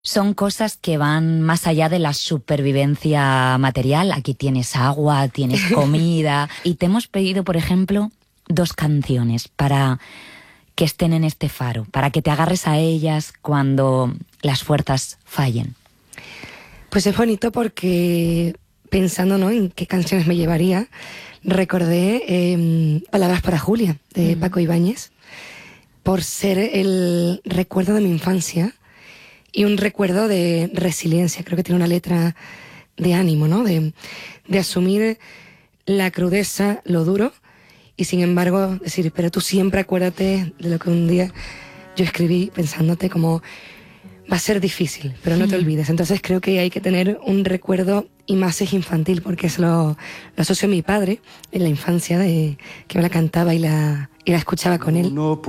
Son cosas que van más allá de la supervivencia material. Aquí tienes agua, tienes comida. Y te hemos pedido, por ejemplo, 2 canciones para que estén en este faro, para que te agarres a ellas cuando las fuerzas fallen. Pues es bonito porque pensando, ¿no?, en qué canciones me llevaría, recordé Palabras para Julia, de Paco Ibáñez, por ser el recuerdo de mi infancia y un recuerdo de resiliencia. Creo que tiene una letra de ánimo, ¿no?, de asumir la crudeza, lo duro, y sin embargo decir, pero tú siempre acuérdate de lo que un día yo escribí pensándote como va a ser difícil, pero no te olvides. Entonces creo que hay que tener un recuerdo, y más es infantil, porque es lo asocio a mi padre en la infancia, de que me la cantaba y la escuchaba con él.